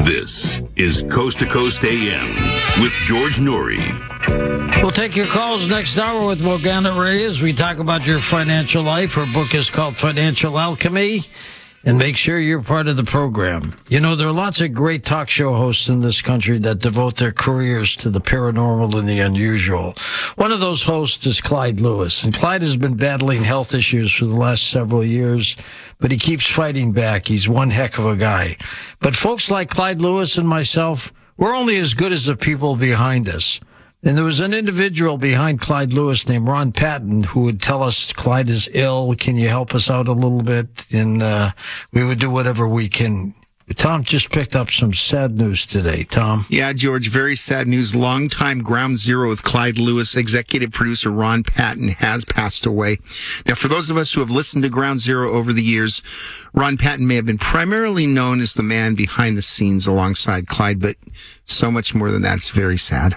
This is Coast to Coast AM with George Noory. We'll take your calls next hour with Morgana Reyes. We talk about your financial life. Her book is called Financial Alchemy. And make sure you're part of the program. You know, there are lots of great talk show hosts in this country that devote their careers to the paranormal and the unusual. One of those hosts is Clyde Lewis. And Clyde has been battling health issues for the last several years, but he keeps fighting back. He's one heck of a guy. But folks like Clyde Lewis and myself, we're only as good as the people behind us. And there was an individual behind Clyde Lewis named Ron Patton who would tell us Clyde is ill. Can you help us out a little bit? And we would do whatever we can. Tom just picked up some sad news today. Tom? Yeah, George, very sad news. Longtime Ground Zero with Clyde Lewis, executive producer Ron Patton has passed away. Now, for those of us who have listened to Ground Zero over the years, Ron Patton may have been primarily known as the man behind the scenes alongside Clyde, but so much more than that. It's very sad.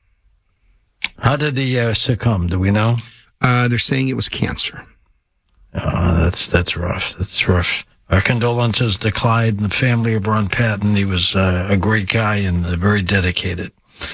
How did he succumb? Do we know? They're saying it was cancer. Oh, that's rough. That's rough. Our condolences to Clyde and the family of Ron Patton. He was a great guy and very dedicated.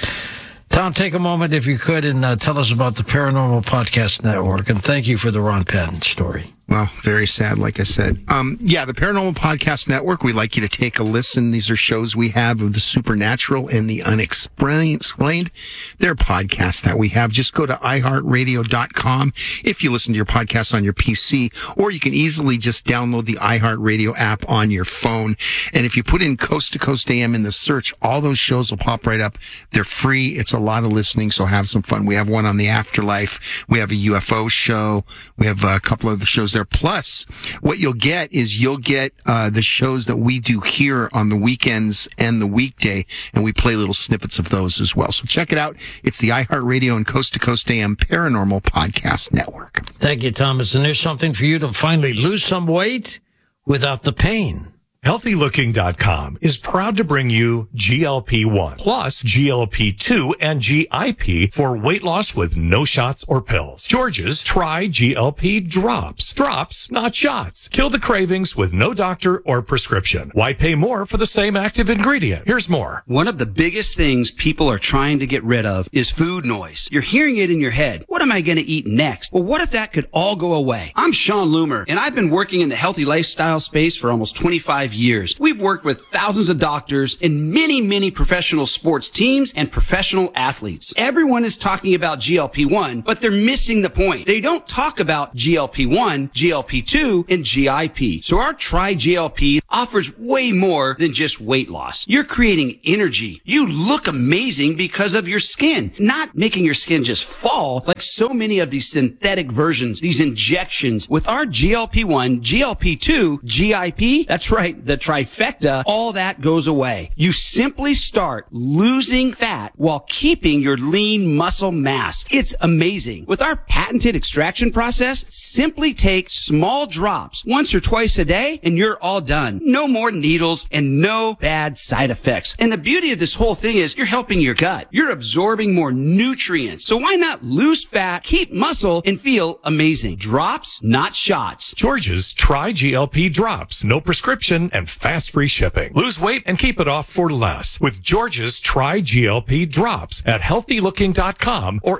Tom, take a moment, if you could, and tell us about the Paranormal Podcast Network. And thank you for the Ron Patton story. Well, very sad, like I said. The Paranormal Podcast Network, we'd like you to take a listen. These are shows we have of the supernatural and the unexplained. They're podcasts that we have. Just go to iHeartRadio.com if you listen to your podcast on your PC, or you can easily just download the iHeartRadio app on your phone. And if you put in Coast to Coast AM in the search, all those shows will pop right up. They're free. It's a lot of listening, so have some fun. We have one on the afterlife. We have a UFO show. We have a couple of the shows there. Plus, what you'll get is the shows that we do here on the weekends and the weekday, and we play little snippets of those as well. So check it out. It's the iHeartRadio and Coast to Coast AM Paranormal Podcast Network. Thank you, Thomas. And there's something for you to finally lose some weight without the pain. HealthyLooking.com is proud to bring you GLP-1 plus GLP-2 and GIP for weight loss with no shots or pills. George's Try GLP Drops. Drops, not shots. Kill the cravings with no doctor or prescription. Why pay more for the same active ingredient? Here's more. One of the biggest things people are trying to get rid of is food noise. You're hearing it in your head. What am I going to eat next? Well, what if that could all go away? I'm Sean Loomer, and I've been working in the healthy lifestyle space for almost 25 years. We've worked with thousands of doctors and many professional sports teams and professional athletes. Everyone is talking about GLP-1, but they're missing the point. They don't talk about GLP-1, GLP-2, and GIP. So our Try GLP offers way more than just weight loss. You're creating energy. You look amazing because of your skin, not making your skin just fall like so many of these synthetic versions, these injections. With our GLP-1, GLP-2, GIP, that's right, the trifecta, all that goes away. You simply start losing fat while keeping your lean muscle mass. It's amazing. With our patented extraction process, simply take small drops once or twice a day and you're all done. No more needles and no bad side effects. And the beauty of this whole thing is you're helping your gut. You're absorbing more nutrients. So why not lose fat, keep muscle, and feel amazing? Drops, not shots. George's Try GLP Drops. No prescription and fast free shipping. Lose weight and keep it off for less with George's Try GLP Drops at HealthyLooking.com or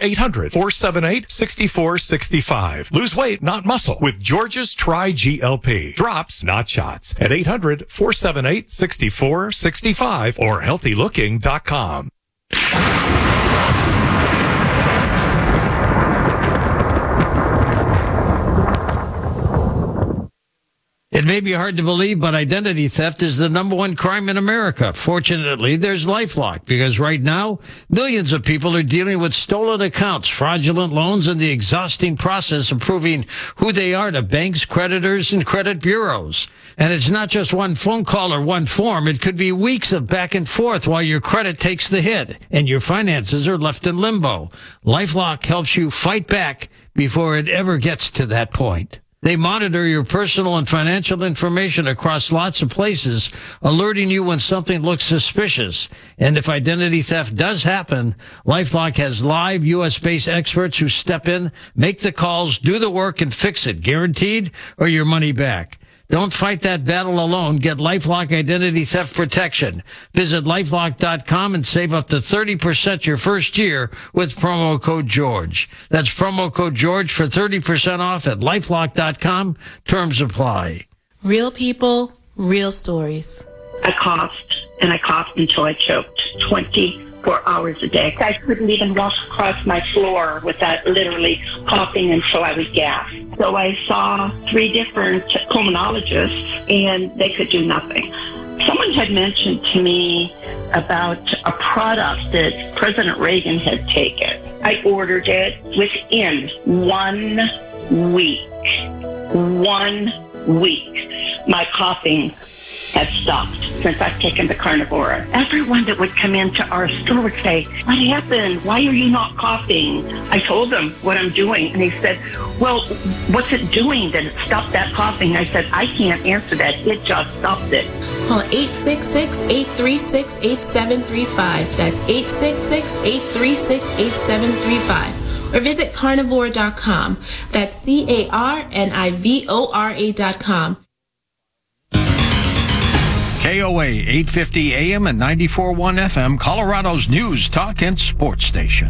800-478-6465. Lose weight, not muscle, with George's Try GLP Drops, not shots, at 800-478-6465 or HealthyLooking.com. It may be hard to believe, but identity theft is the number one crime in America. Fortunately, there's LifeLock, because right now, millions of people are dealing with stolen accounts, fraudulent loans, and the exhausting process of proving who they are to banks, creditors, and credit bureaus. And it's not just one phone call or one form. It could be weeks of back and forth while your credit takes the hit and your finances are left in limbo. LifeLock helps you fight back before it ever gets to that point. They monitor your personal and financial information across lots of places, alerting you when something looks suspicious. And if identity theft does happen, LifeLock has live U.S.-based experts who step in, make the calls, do the work, and fix it, guaranteed, or your money back. Don't fight that battle alone. Get LifeLock Identity Theft Protection. Visit LifeLock.com and save up to 30% your first year with promo code George. That's promo code George for 30% off at LifeLock.com. Terms apply. Real people, real stories. I coughed until I choked 24 hours a day. I couldn't even walk across my floor without literally coughing until I would gasp. So I saw 3 different pulmonologists, and they could do nothing. Someone had mentioned to me about a product that President Reagan had taken. I ordered it within 1 week. 1 week. My coughing has stopped since I've taken the Carnivora. Everyone that would come into our store would say, "What happened? Why are you not coughing?" I told them what I'm doing, and he said, "Well, what's it doing that it stopped that coughing?" I said, "I can't answer that. It just stopped it." Call 866-836-8735. That's 866-836-8735. Or visit carnivore.com. That's CARNIVORA.com. KOA 850 AM and 94.1 FM, Colorado's news, talk, and sports station.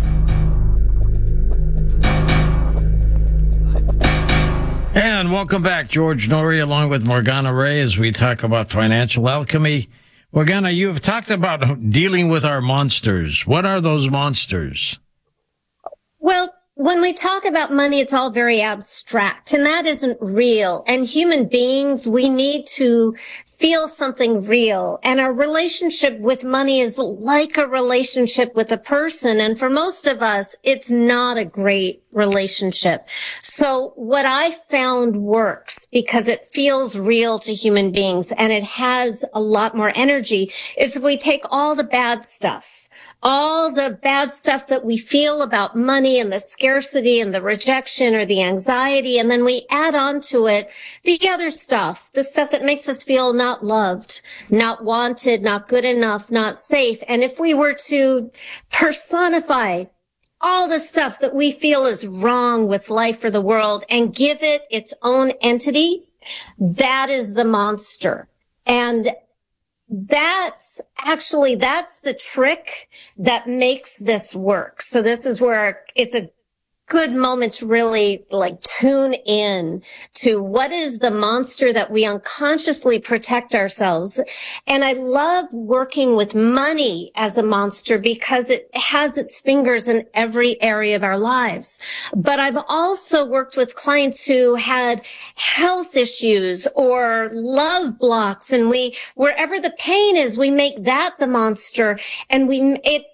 And welcome back, George Noory, along with Morgana Ray, as we talk about financial alchemy. Morgana, you have talked about dealing with our monsters. What are those monsters? Well, when we talk about money, it's all very abstract, and that isn't real. And human beings, we need to feel something real. And our relationship with money is like a relationship with a person. And for most of us, it's not a great relationship. So what I found works because it feels real to human beings and it has a lot more energy is if we take all the bad stuff, all the bad stuff that we feel about money and the scarcity and the rejection or the anxiety, and then we add on to it the other stuff, the stuff that makes us feel not loved, not wanted, not good enough, not safe. And if we were to personify all the stuff that we feel is wrong with life or the world and give it its own entity, that is the monster. And that's the trick that makes this work. So this is where it's a good moment to really tune in to what is the monster that we unconsciously protect ourselves. And I love working with money as a monster because it has its fingers in every area of our lives. But I've also worked with clients who had health issues or love blocks, and wherever the pain is, we make that the monster, and we make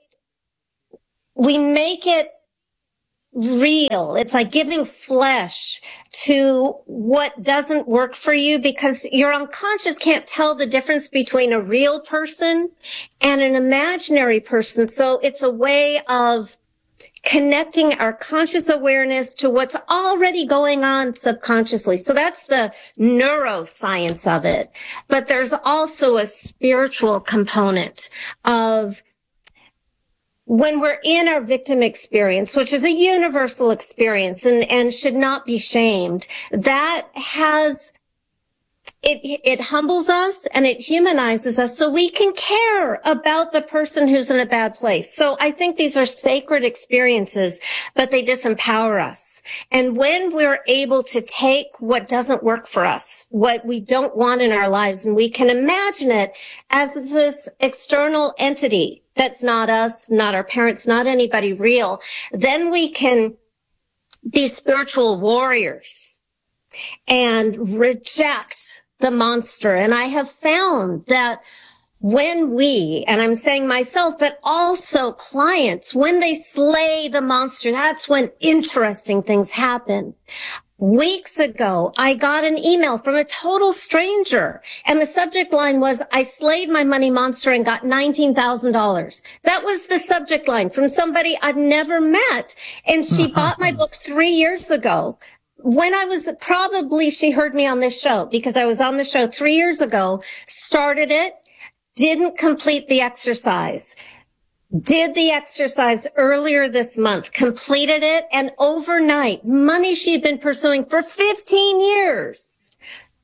it real. It's like giving flesh to what doesn't work for you because your unconscious can't tell the difference between a real person and an imaginary person. So it's a way of connecting our conscious awareness to what's already going on subconsciously. So that's the neuroscience of it. But there's also a spiritual component of when we're in our victim experience, which is a universal experience and should not be shamed, that has, it humbles us and it humanizes us so we can care about the person who's in a bad place. So I think these are sacred experiences, but they disempower us. And when we're able to take what doesn't work for us, what we don't want in our lives, and we can imagine it as this external entity, that's not us, not our parents, not anybody real, then we can be spiritual warriors and reject the monster. And I have found that when we, and I'm saying myself, but also clients, when they slay the monster, that's when interesting things happen. Weeks ago, I got an email from a total stranger, and the subject line was, "I slayed my money monster and got $19,000. That was the subject line from somebody I've never met. And she bought my book 3 years ago. When she heard me on this show because I was on the show 3 years ago, started it, didn't complete the exercise. Did the exercise earlier this month, completed it, and overnight, money she'd been pursuing for 15 years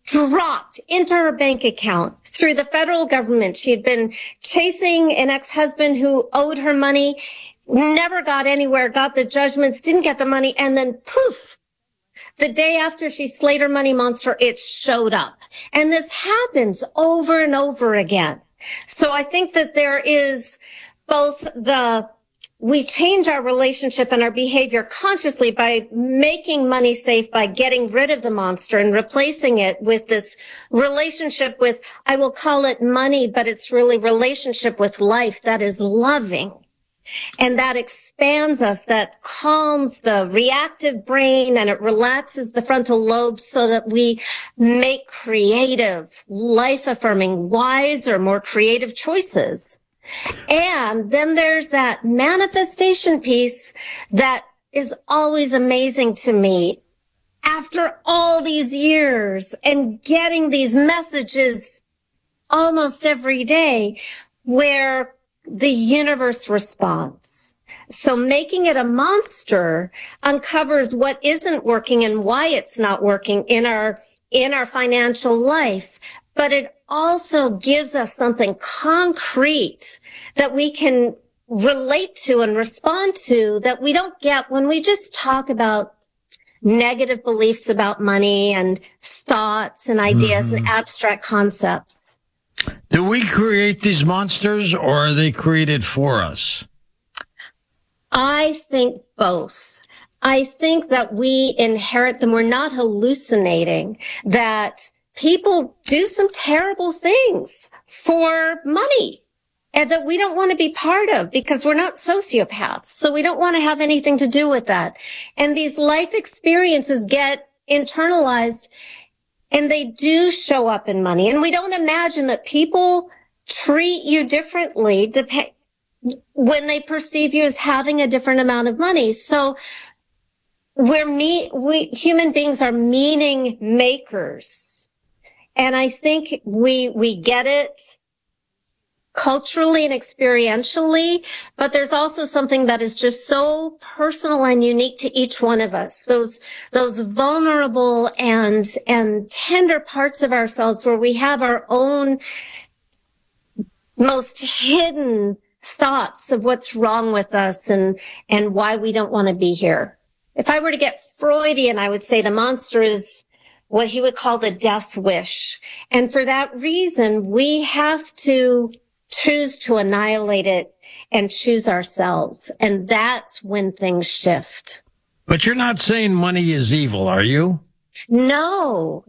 dropped into her bank account through the federal government. She had been chasing an ex-husband who owed her money, never got anywhere, got the judgments, didn't get the money, and then poof, the day after she slayed her money monster, it showed up. And this happens over and over again. So I think that there is both we change our relationship and our behavior consciously by making money safe, by getting rid of the monster and replacing it with this relationship with, I will call it money, but it's really relationship with life that is loving. And that expands us, that calms the reactive brain, and it relaxes the frontal lobe so that we make creative, life-affirming, wiser, more creative choices. And then there's that manifestation piece that is always amazing to me. After all these years and getting these messages almost every day where the universe responds. So making it a monster uncovers what isn't working and why it's not working in our financial life. But it also gives us something concrete that we can relate to and respond to that we don't get when we just talk about negative beliefs about money and thoughts and ideas and abstract concepts. Do we create these monsters, or are they created for us? I think both. I think that we inherit them. We're not hallucinating, that people do some terrible things for money and that we don't want to be part of because we're not sociopaths. So we don't want to have anything to do with that. And these life experiences get internalized and they do show up in money. And we don't imagine that people treat you differently when they perceive you as having a different amount of money. So we human beings are meaning makers. And I think we get it culturally and experientially, but there's also something that is just so personal and unique to each one of us. Those vulnerable and tender parts of ourselves where we have our own most hidden thoughts of what's wrong with us and why we don't want to be here. If I were to get Freudian, I would say the monster is what he would call the death wish. And for that reason, we have to choose to annihilate it and choose ourselves. And that's when things shift. But you're not saying money is evil, are you? No,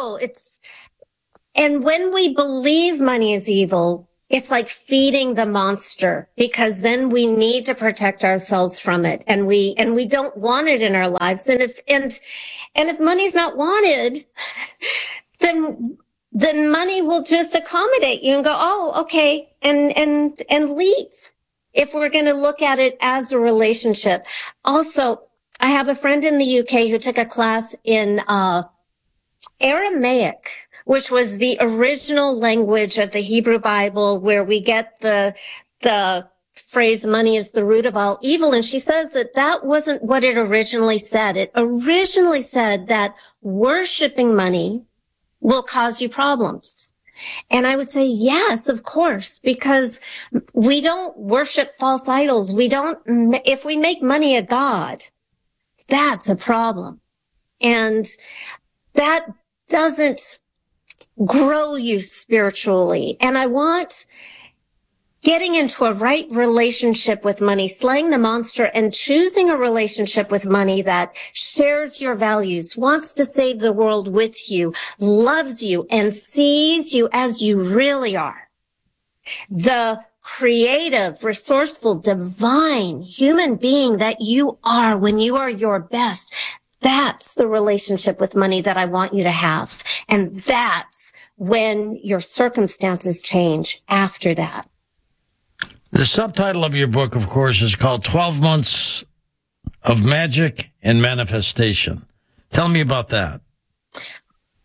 and when we believe money is evil, it's like feeding the monster, because then we need to protect ourselves from it, and we don't want it in our lives. And if money's not wanted, then money will just accommodate you and go, oh, okay, and leave. If we're going to look at it as a relationship. Also, I have a friend in the UK who took a class in Aramaic, which was the original language of the Hebrew Bible, where we get the phrase money is the root of all evil. And she says that wasn't what it originally said. It originally said that worshiping money will cause you problems. And I would say, yes, of course, because we don't worship false idols. If we make money a god, that's a problem. And that doesn't grow you spiritually. And I want getting into a right relationship with money, slaying the monster, and choosing a relationship with money that shares your values, wants to save the world with you, loves you, and sees you as you really are. The creative, resourceful, divine human being that you are when you are your best. That's the relationship with money that I want you to have. And that's when your circumstances change after that. The subtitle of your book, of course, is called 12 Months of Magic and Manifestation. Tell me about that.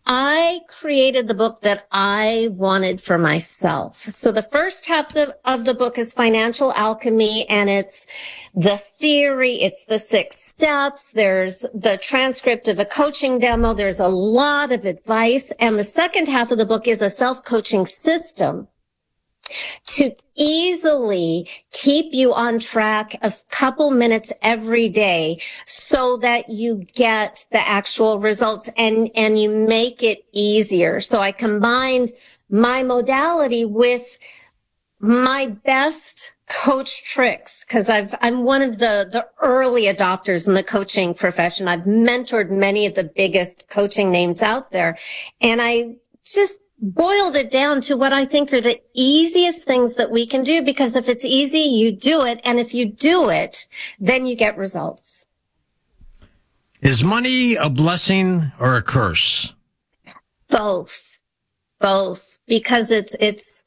I created the book that I wanted for myself. So the first half of the book is Financial Alchemy, and it's the theory, it's the 6 steps, there's the transcript of a coaching demo, there's a lot of advice, and the second half of the book is a self-coaching system to easily keep you on track a couple minutes every day so that you get the actual results and you make it easier. So I combined my modality with my best coach tricks because I'm one of the early adopters in the coaching profession. I've mentored many of the biggest coaching names out there, and I just boiled it down to what I think are the easiest things that we can do, because if it's easy, you do it. And if you do it, then you get results. Is money a blessing or a curse? Both, because it's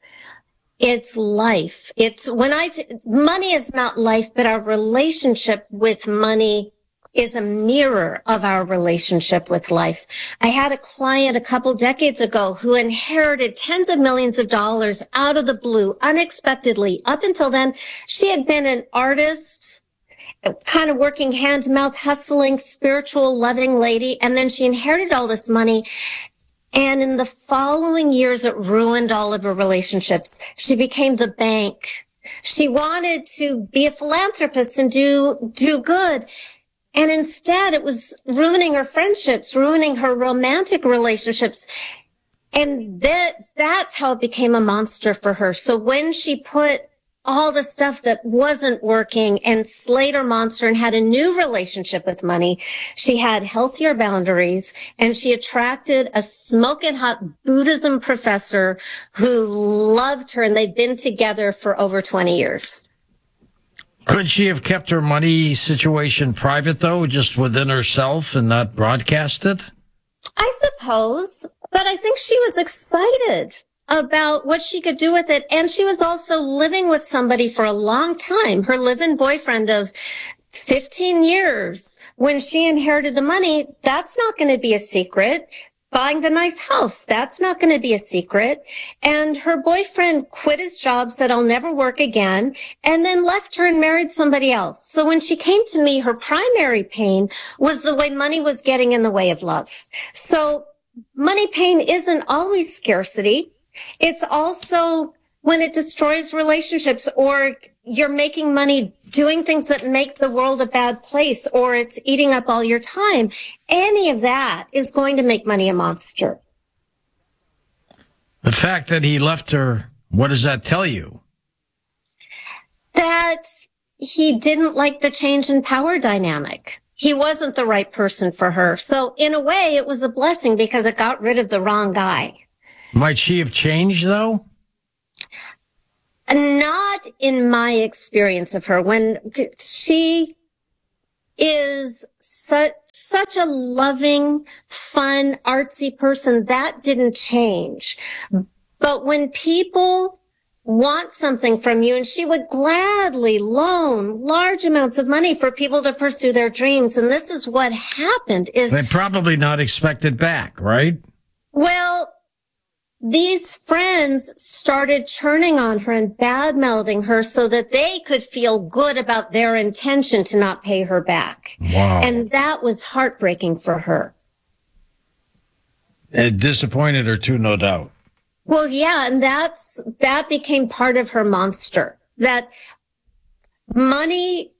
life. Money is not life, but our relationship with money is a mirror of our relationship with life. I had a client a couple decades ago who inherited tens of millions of dollars out of the blue, unexpectedly. Up until then, she had been an artist, kind of working hand to mouth, hustling, spiritual, loving lady. And then she inherited all this money. And in the following years, it ruined all of her relationships. She became the bank. She wanted to be a philanthropist and do good. And instead, it was ruining her friendships, ruining her romantic relationships. And that's how it became a monster for her. So when she put all the stuff that wasn't working and slayed her monster and had a new relationship with money, she had healthier boundaries, and she attracted a smoking hot Buddhism professor who loved her, and they've been together for over 20 years. Could she have kept her money situation private, though, just within herself and not broadcast it? I suppose, but I think she was excited about what she could do with it. And she was also living with somebody for a long time, her live-in boyfriend of 15 years. When she inherited the money, that's not going to be a secret. Buying the nice house, that's not going to be a secret. And her boyfriend quit his job, said, I'll never work again, and then left her and married somebody else. So when she came to me, her primary pain was the way money was getting in the way of love. So money pain isn't always scarcity. It's also when it destroys relationships, or you're making money doing things that make the world a bad place, or it's eating up all your time. Any of that is going to make money a monster. The fact that he left her, what does that tell you? That he didn't like the change in power dynamic. He wasn't the right person for her. So in a way, it was a blessing because it got rid of the wrong guy. Might she have changed, though? Not in my experience of her. When she is such a loving, fun, artsy person, that didn't change. But when people want something from you, and she would gladly loan large amounts of money for people to pursue their dreams. And this is what happened is they probably not expect it back, right? Well, these friends started churning on her and bad-mouthing her so that they could feel good about their intention to not pay her back. Wow. And that was heartbreaking for her. It disappointed her too, no doubt. Well, yeah, and that became part of her monster. That money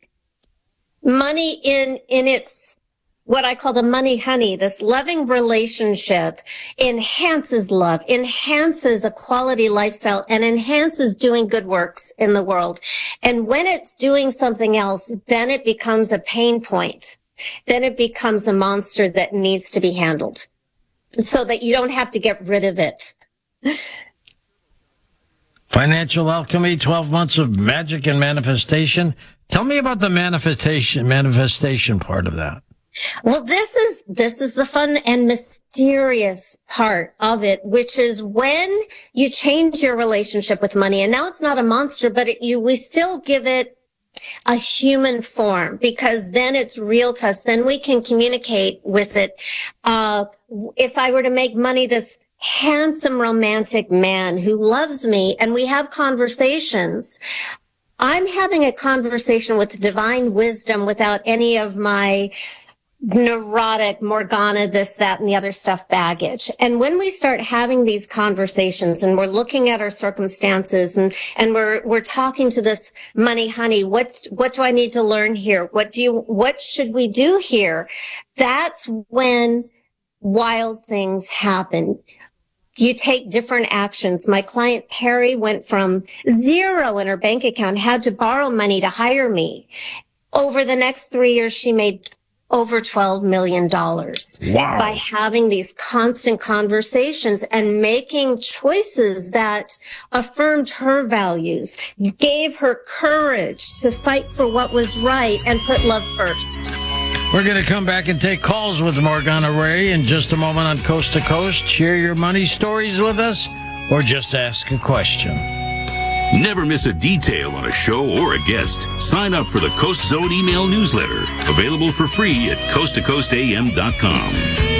in its what I call the money honey, this loving relationship enhances love, enhances a quality lifestyle, and enhances doing good works in the world. And when it's doing something else, then it becomes a pain point. Then it becomes a monster that needs to be handled so that you don't have to get rid of it. Financial Alchemy, 12 months of magic and manifestation. Tell me about the manifestation part of that. Well, this is the fun and mysterious part of it, which is when you change your relationship with money, and now it's not a monster, but we still give it a human form, because then it's real to us. Then we can communicate with it. If I were to make money, this handsome, romantic man who loves me, and we have conversations, I'm having a conversation with divine wisdom without any of my neurotic Morgana, this, that, and the other stuff baggage. And when we start having these conversations and we're looking at our circumstances and we're talking to this money honey, what do I need to learn here? What should we do here? That's when wild things happen. You take different actions. My client Perry went from 0 in her bank account, had to borrow money to hire me. Over the next 3 years, she made over $12 million. Wow. By having these constant conversations and making choices that affirmed her values, gave her courage to fight for what was right and put love first. We're going to come back and take calls with Morgana Ray in just a moment on Coast to Coast. Share your money stories with us or just ask a question. Never miss a detail on a show or a guest. Sign up for the Coast Zone email newsletter. Available for free at coasttocoastam.com.